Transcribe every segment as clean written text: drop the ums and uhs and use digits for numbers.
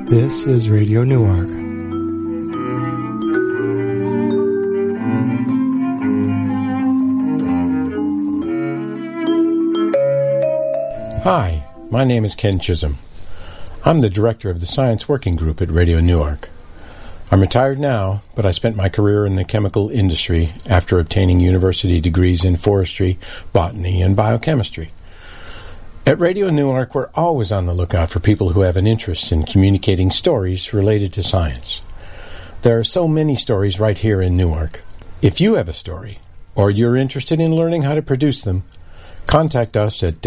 This is Radio Newark. Hi, my name is Ken Chisholm. I'm the director of the Science Working Group at Radio Newark. I'm retired now, but I spent my career in the chemical industry after obtaining university degrees in forestry, botany, and biochemistry. At Radio Newark, we're always on the lookout for people who have an interest in communicating stories related to science. There are so many stories right here in Newark. If you have a story, or you're interested in learning how to produce them, contact us at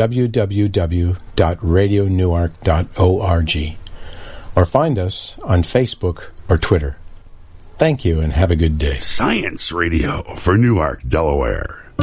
www.radionewark.org or find us on Facebook or Twitter. Thank you and have a good day. Science Radio for Newark, Delaware.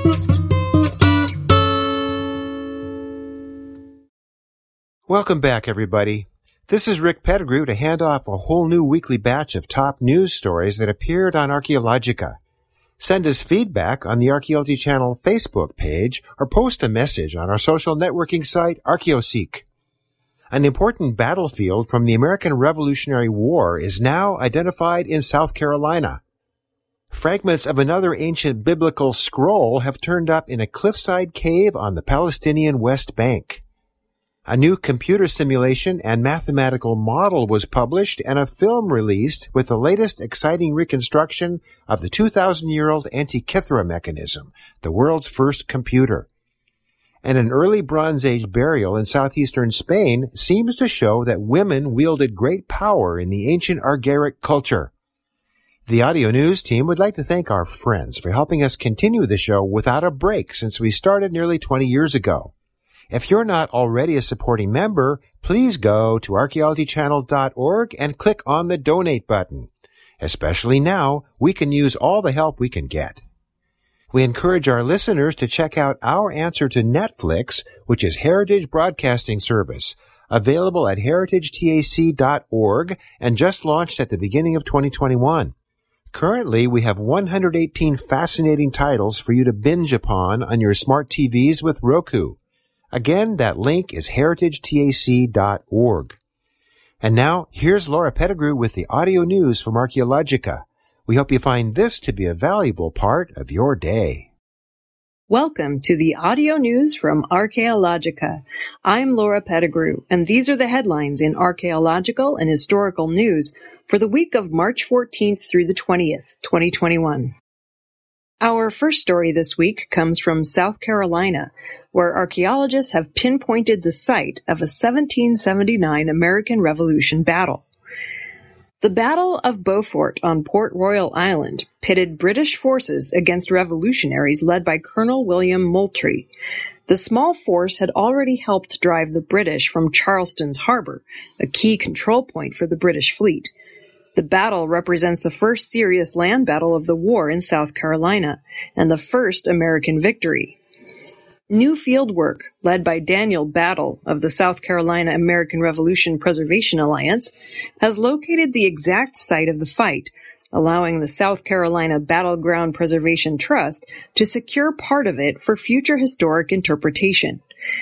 Welcome back, everybody. This is Rick Pettigrew to hand off a whole new weekly batch of top news stories that appeared on Archaeologica. Send us feedback on the Archaeology Channel Facebook page or post a message on our social networking site, ArchaeoSeek. An important battlefield from the American Revolutionary War is now identified in South Carolina. Fragments of another ancient biblical scroll have turned up in a cliffside cave on the Palestinian West Bank. A new computer simulation and mathematical model was published and a film released with the latest exciting reconstruction of the 2,000-year-old Antikythera mechanism, the world's first computer. And an early Bronze Age burial in southeastern Spain seems to show that women wielded great power in the ancient Argaric culture. The Audio News team would like to thank our friends for helping us continue the show without a break since we started nearly 20 years ago. If you're not already a supporting member, please go to archaeologychannel.org and click on the donate button. Especially now, we can use all the help we can get. We encourage our listeners to check out our answer to Netflix, which is Heritage Broadcasting Service, available at heritagetac.org and just launched at the beginning of 2021. Currently, we have 118 fascinating titles for you to binge upon on your smart TVs with Roku. Again, that link is heritagetac.org. And now, here's Laura Pettigrew with the audio news from Archaeologica. We hope you find this to be a valuable part of your day. Welcome to the audio news from Archaeologica. I'm Laura Pettigrew, and these are the headlines in archaeological and historical news for the week of March 14th through the 20th, 2021. Our first story this week comes from South Carolina, where archaeologists have pinpointed the site of a 1779 American Revolution battle. The Battle of Beaufort on Port Royal Island pitted British forces against revolutionaries led by Colonel William Moultrie. The small force had already helped drive the British from Charleston's harbor, a key control point for the British fleet. The battle represents the first serious land battle of the war in South Carolina, and the first American victory. New field work, led by Daniel Battle of the South Carolina American Revolution Preservation Alliance, has located the exact site of the fight, allowing the South Carolina Battleground Preservation Trust to secure part of it for future historic interpretation.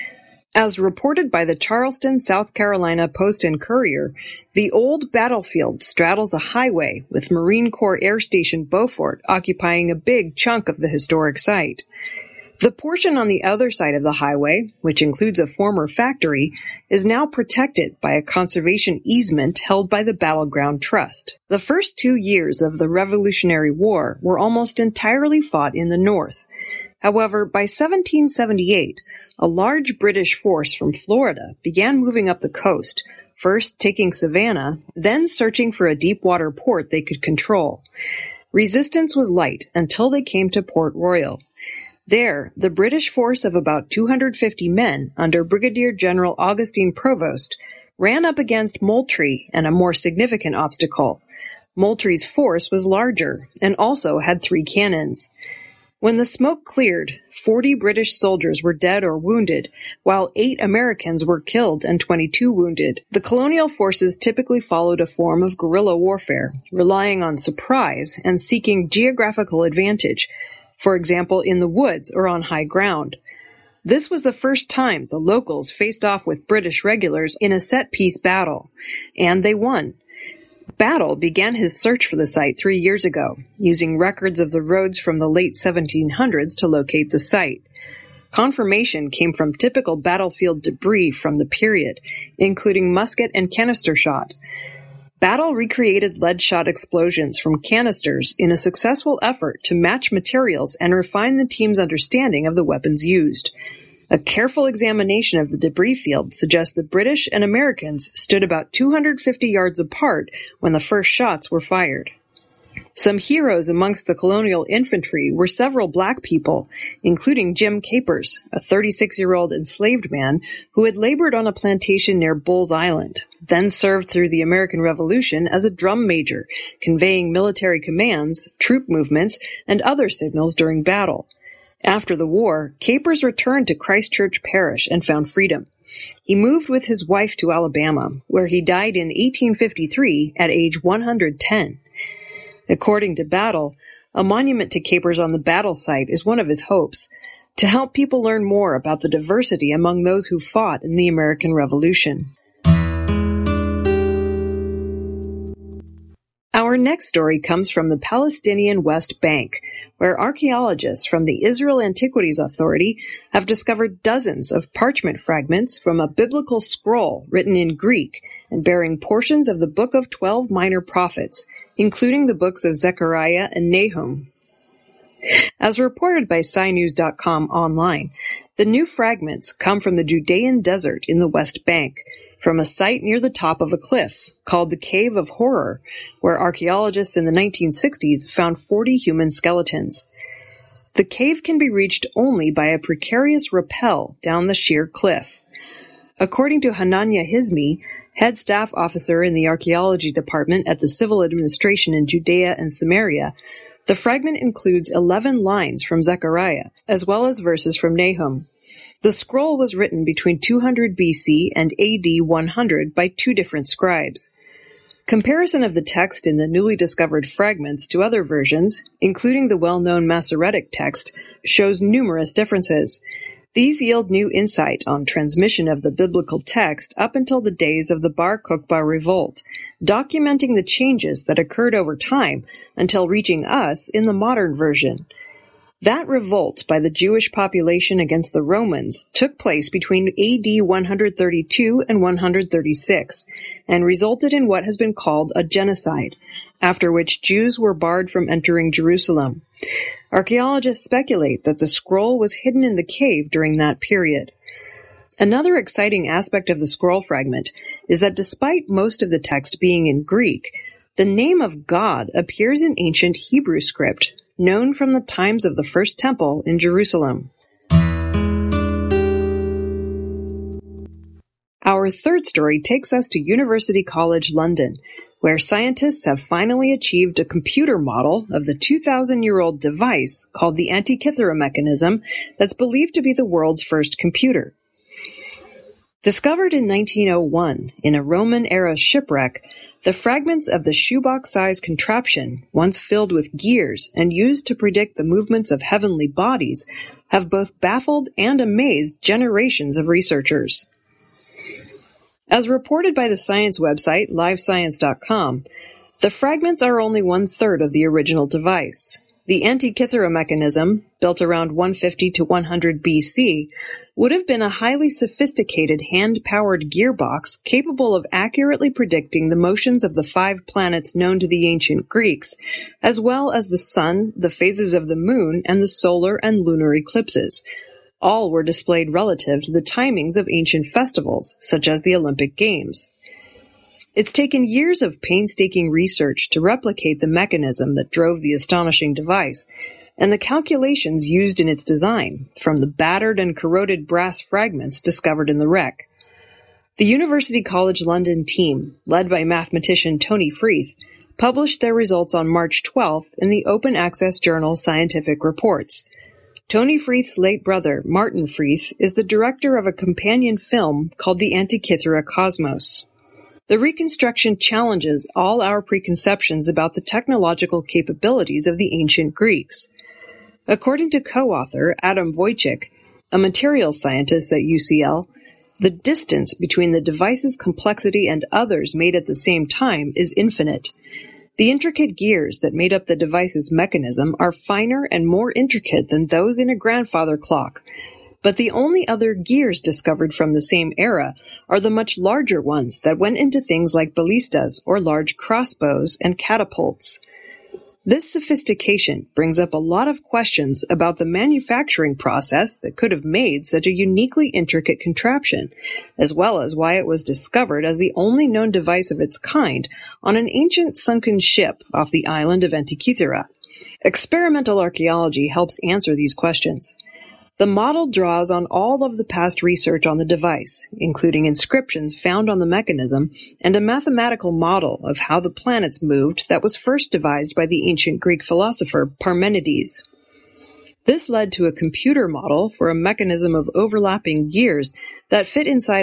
As reported by the Charleston, South Carolina Post and Courier, the old battlefield straddles a highway with Marine Corps Air Station Beaufort occupying a big chunk of the historic site. The portion on the other side of the highway, which includes a former factory, is now protected by a conservation easement held by the Battleground Trust. The first 2 years of the Revolutionary War were almost entirely fought in the north. However, by 1778, a large British force from Florida began moving up the coast, first taking Savannah, then searching for a deep-water port they could control. Resistance was light until they came to Port Royal. There, the British force of about 250 men under Brigadier General Augustine Prevost ran up against Moultrie and a more significant obstacle. Moultrie's force was larger and also had 3 cannons. When the smoke cleared, 40 British soldiers were dead or wounded, while 8 Americans were killed and 22 wounded. The colonial forces typically followed a form of guerrilla warfare, relying on surprise and seeking geographical advantage, for example in the woods or on high ground. This was the first time the locals faced off with British regulars in a set-piece battle, and they won. Battle began his search for the site 3 years ago, using records of the roads from the late 1700s to locate the site. Confirmation came from typical battlefield debris from the period, including musket and canister shot. Battle recreated lead shot explosions from canisters in a successful effort to match materials and refine the team's understanding of the weapons used. A careful examination of the debris field suggests the British and Americans stood about 250 yards apart when the first shots were fired. Some heroes amongst the colonial infantry were several black people, including Jim Capers, a 36-year-old enslaved man who had labored on a plantation near Bull's Island, then served through the American Revolution as a drum major, conveying military commands, troop movements, and other signals during battle. After the war, Capers returned to Christchurch Parish and found freedom. He moved with his wife to Alabama, where he died in 1853 at age 110. According to Battle, a monument to Capers on the battle site is one of his hopes, to help people learn more about the diversity among those who fought in the American Revolution. Our next story comes from the Palestinian West Bank, where archaeologists from the Israel Antiquities Authority have discovered dozens of parchment fragments from a biblical scroll written in Greek and bearing portions of the Book of 12 Minor Prophets, including the books of Zechariah and Nahum. As reported by SciNews.com online, the new fragments come from the Judean desert in the West Bank, from a site near the top of a cliff called the Cave of Horror, where archaeologists in the 1960s found 40 human skeletons. The cave can be reached only by a precarious rappel down the sheer cliff. According to Hanania Hizmi, head staff officer in the archaeology department at the Civil Administration in Judea and Samaria, the fragment includes 11 lines from Zechariah, as well as verses from Nahum. The scroll was written between 200 BC and AD 100 by two different scribes. Comparison of the text in the newly discovered fragments to other versions, including the well-known Masoretic text, shows numerous differences. These yield new insight on transmission of the biblical text up until the days of the Bar Kokhba revolt, documenting the changes that occurred over time until reaching us in the modern version. That revolt by the Jewish population against the Romans took place between AD 132 and 136, and resulted in what has been called a genocide, after which Jews were barred from entering Jerusalem. Archaeologists speculate that the scroll was hidden in the cave during that period. Another exciting aspect of the scroll fragment is that despite most of the text being in Greek, the name of God appears in ancient Hebrew script, known from the times of the First Temple in Jerusalem. Our third story takes us to University College London, where scientists have finally achieved a computer model of the 2,000-year-old device called the Antikythera mechanism that's believed to be the world's first computer. Discovered in 1901 in a Roman-era shipwreck, the fragments of the shoebox-sized contraption, once filled with gears and used to predict the movements of heavenly bodies, have both baffled and amazed generations of researchers. As reported by the science website livescience.com, the fragments are only one-third of the original device. The Antikythera mechanism, built around 150 to 100 BC, would have been a highly sophisticated hand-powered gearbox capable of accurately predicting the motions of the 5 planets known to the ancient Greeks, as well as the sun, the phases of the moon, and the solar and lunar eclipses. All were displayed relative to the timings of ancient festivals, such as the Olympic Games. It's taken years of painstaking research to replicate the mechanism that drove the astonishing device, and the calculations used in its design, from the battered and corroded brass fragments discovered in the wreck. The University College London team, led by mathematician Tony Freeth, published their results on March 12th in the open-access journal Scientific Reports. Tony Freeth's late brother, Martin Freeth, is the director of a companion film called The Antikythera Cosmos. The reconstruction challenges all our preconceptions about the technological capabilities of the ancient Greeks. According to co-author Adam Wojcik, a materials scientist at UCL, the distance between the device's complexity and others made at the same time is infinite. The intricate gears that made up the device's mechanism are finer and more intricate than those in a grandfather clock, but the only other gears discovered from the same era are the much larger ones that went into things like ballistas or large crossbows and catapults. This sophistication brings up a lot of questions about the manufacturing process that could have made such a uniquely intricate contraption, as well as why it was discovered as the only known device of its kind on an ancient sunken ship off the island of Antikythera. Experimental archaeology helps answer these questions. The model draws on all of the past research on the device, including inscriptions found on the mechanism and a mathematical model of how the planets moved that was first devised by the ancient Greek philosopher Parmenides. This led to a computer model for a mechanism of overlapping gears that fit inside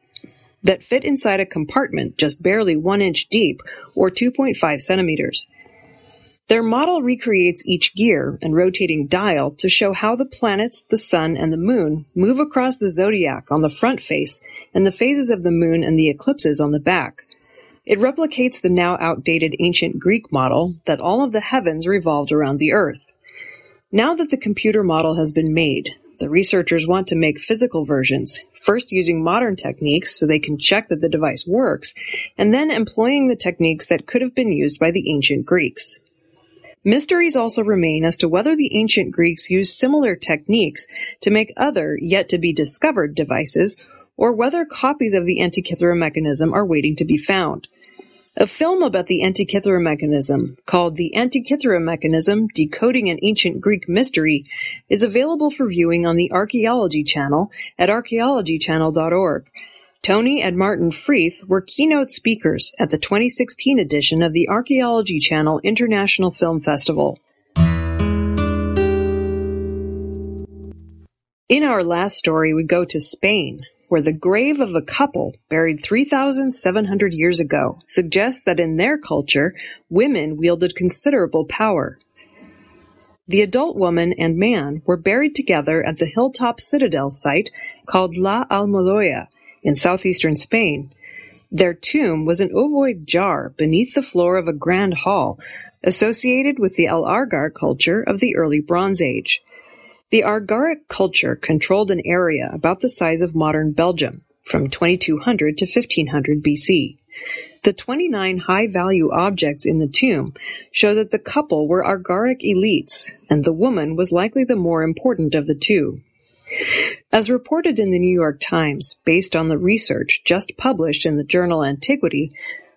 a compartment just barely 1 inch deep, or 2.5 centimeters. Their model recreates each gear and rotating dial to show how the planets, the sun, and the moon move across the zodiac on the front face and the phases of the moon and the eclipses on the back. It replicates the now outdated ancient Greek model that all of the heavens revolved around the earth. Now that the computer model has been made, the researchers want to make physical versions, first using modern techniques so they can check that the device works, and then employing the techniques that could have been used by the ancient Greeks. Mysteries also remain as to whether the ancient Greeks used similar techniques to make other, yet-to-be-discovered devices, or whether copies of the Antikythera mechanism are waiting to be found. A film about the Antikythera mechanism, called The Antikythera Mechanism: Decoding an Ancient Greek Mystery, is available for viewing on the Archaeology Channel at archaeologychannel.org. Tony and Martin Freeth were keynote speakers at the 2016 edition of the Archaeology Channel International Film Festival. In our last story, we go to Spain, where the grave of a couple buried 3,700 years ago suggests that in their culture, women wielded considerable power. The adult woman and man were buried together at the hilltop citadel site called La Almodoya, in southeastern Spain. Their tomb was an ovoid jar beneath the floor of a grand hall, associated with the Al-Argar culture of the early Bronze Age. The Argaric culture controlled an area about the size of modern Belgium, from 2200 to 1500 BC. The 29 high-value objects in the tomb show that the couple were Argaric elites, and the woman was likely the more important of the two. As reported in the New York Times, based on the research just published in the journal Antiquity,